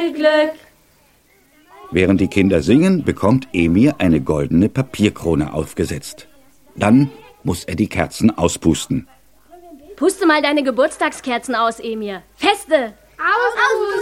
Glück. Während die Kinder singen, bekommt Emir eine goldene Papierkrone aufgesetzt. Dann muss er die Kerzen auspusten. Puste mal deine Geburtstagskerzen aus, Emir. Feste! Aus!